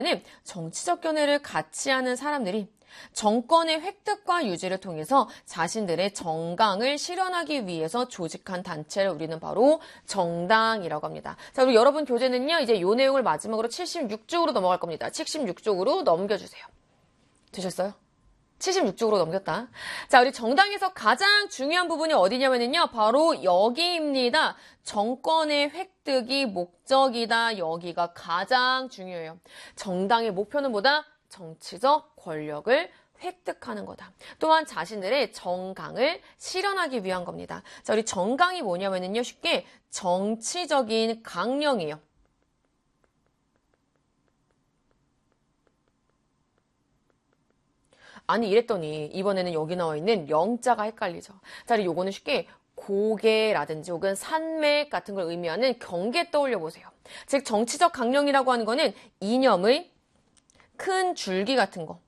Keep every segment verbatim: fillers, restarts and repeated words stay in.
정치적 견해를 같이 하는 사람들이 정권의 획득과 유지를 통해서 자신들의 정강을 실현하기 위해서 조직한 단체를 우리는 바로 정당이라고 합니다. 자, 그리고 여러분 교재는요, 이제 이 내용을 마지막으로 칠십육 쪽으로 넘어갈 겁니다. 칠십육 쪽으로 넘겨주세요. 되셨어요? 칠십육 쪽으로 넘겼다. 자, 우리 정당에서 가장 중요한 부분이 어디냐면요, 바로 여기입니다. 정권의 획득이 목적이다. 여기가 가장 중요해요. 정당의 목표는 뭐다? 정치적 권력을 획득하는 거다. 또한 자신들의 정강을 실현하기 위한 겁니다. 자, 우리 정강이 뭐냐면요, 쉽게 정치적인 강령이에요. 아니, 이랬더니 이번에는 여기 나와 있는 영자가 헷갈리죠. 자, 요거는 쉽게 고개라든지 혹은 산맥 같은 걸 의미하는 경계 떠올려 보세요. 즉, 정치적 강령이라고 하는 거는 이념의 큰 줄기 같은 거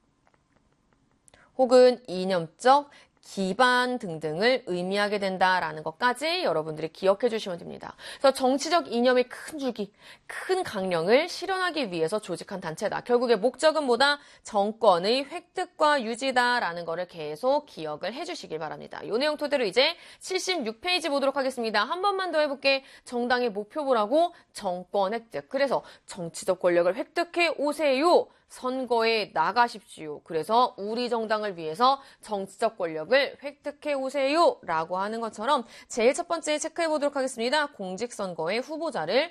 혹은 이념적 기반 등등을 의미하게 된다라는 것까지 여러분들이 기억해 주시면 됩니다. 그래서 정치적 이념의 큰 줄기, 큰 강령을 실현하기 위해서 조직한 단체다. 결국의 목적은 뭐다? 정권의 획득과 유지다라는 거를 계속 기억을 해 주시길 바랍니다. 이 내용 토대로 이제 칠십육 페이지 보도록 하겠습니다. 한 번만 더 해볼게. 정당의 목표 보라고? 정권 획득. 그래서 정치적 권력을 획득해 오세요. 선거에 나가십시오. 그래서 우리 정당을 위해서 정치적 권력을 획득해 오세요. 라고 하는 것처럼 제일 첫 번째 체크해 보도록 하겠습니다. 공직선거의 후보자를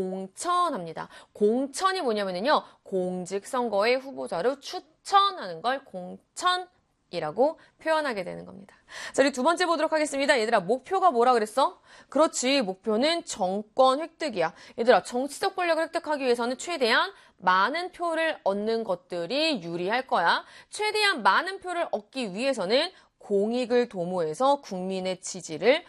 공천합니다. 공천이 뭐냐면요, 공직선거의 후보자로 추천하는 걸 공천 이라고 표현하게 되는 겁니다. 자, 우리 두 번째 보도록 하겠습니다. 얘들아, 목표가 뭐라 그랬어? 그렇지, 목표는 정권 획득이야. 얘들아, 정치적 권력을 획득하기 위해서는 최대한 많은 표를 얻는 것들이 유리할 거야. 최대한 많은 표를 얻기 위해서는 공익을 도모해서 국민의 지지를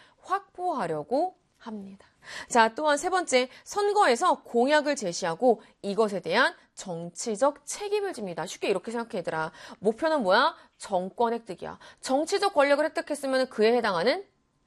확보하려고 합니다. 자, 또한 세 번째, 선거에서 공약을 제시하고 이것에 대한 정치적 책임을 집니다. 쉽게 이렇게 생각해, 얘들아. 목표는 뭐야? 정권 획득이야. 정치적 권력을 획득했으면 그에 해당하는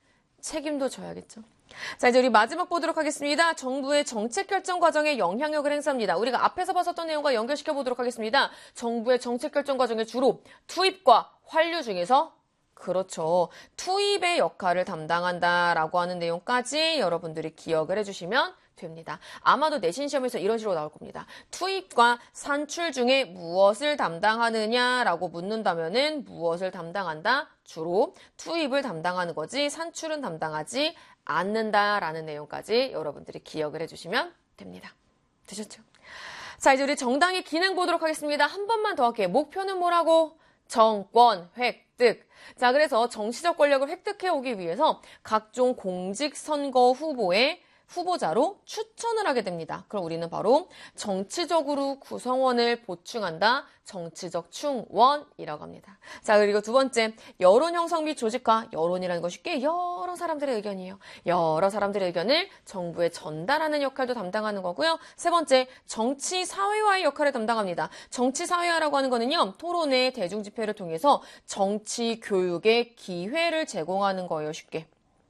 책임도 져야겠죠. 자, 이제 우리 마지막 보도록 하겠습니다. 정부의 정책 결정 과정에 영향력을 행사합니다. 우리가 앞에서 봤었던 내용과 연결시켜 보도록 하겠습니다. 정부의 정책 결정 과정에 주로 투입과 환류 중에서 그렇죠. 투입의 역할을 담당한다라고 하는 내용까지 여러분들이 기억을 해주시면 됩니다. 아마도 내신 시험에서 이런 식으로 나올 겁니다. 투입과 산출 중에 무엇을 담당하느냐라고 묻는다면은 무엇을 담당한다? 주로 투입을 담당하는 거지 산출은 담당하지 않는다라는 내용까지 여러분들이 기억을 해주시면 됩니다. 되셨죠? 자, 이제 우리 정당의 기능 보도록 하겠습니다. 한 번만 더 할게요. 목표는 뭐라고? 정권 획득. 자, 그래서 정치적 권력을 획득해 오기 위해서 각종 공직선거 후보의 후보자로 추천을 하게 됩니다. 그럼 우리는 바로 정치적으로 구성원을 보충한다. 정치적 충원이라고 합니다. 자, 그리고 두 번째, 여론 형성 및 조직화. 여론이라는 건 쉽게 여러 사람들의 의견이에요. 여러 사람들의 의견을 정부에 전달하는 역할도 담당하는 거고요. 세 번째, 정치 사회화의 역할을 담당합니다. 정치 사회화라고 하는 거는요, 토론회, 대중집회를 통해서 정치 교육의 기회를 제공하는 거예요. 쉽게.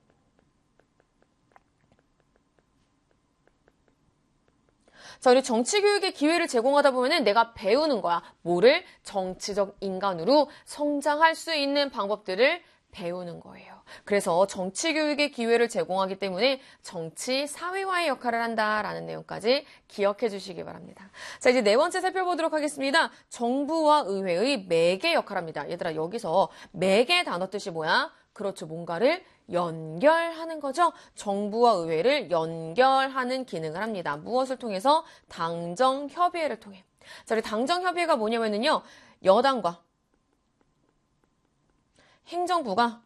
자, 우리 정치교육의 기회를 제공하다 보면은 내가 배우는 거야. 뭐를? 정치적 인간으로 성장할 수 있는 방법들을 배우는 거예요. 그래서 정치교육의 기회를 제공하기 때문에 정치 사회화의 역할을 한다라는 내용까지 기억해 주시기 바랍니다. 자, 이제 네 번째 살펴보도록 하겠습니다. 정부와 의회의 매개 역할합니다. 얘들아, 여기서 매개 단어 뜻이 뭐야? 그렇죠. 뭔가를 연결하는 거죠. 정부와 의회를 연결하는 기능을 합니다. 무엇을 통해서? 당정협의회를 통해. 자, 우리 당정협의회가 뭐냐면요, 여당과 행정부가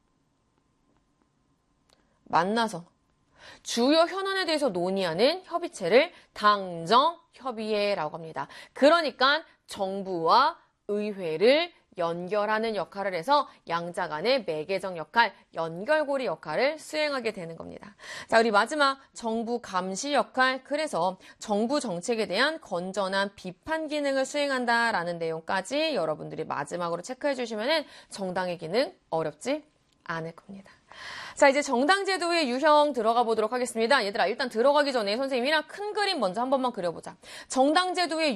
만나서 주요 현안에 대해서 논의하는 협의체를 당정협의회라고 합니다. 그러니까 정부와 의회를 연결하는 역할을 해서 양자 간의 매개적 역할, 연결고리 역할을 수행하게 되는 겁니다. 자, 우리 마지막 정부 감시 역할. 그래서 정부 정책에 대한 건전한 비판 기능을 수행한다라는 내용까지 여러분들이 마지막으로 체크해 주시면은 정당의 기능 어렵지 않을 겁니다. 자, 이제 정당제도의 유형 들어가 보도록 하겠습니다. 얘들아, 일단 들어가기 전에 선생님이랑 큰 그림 먼저 한 번만 그려보자. 정당제도의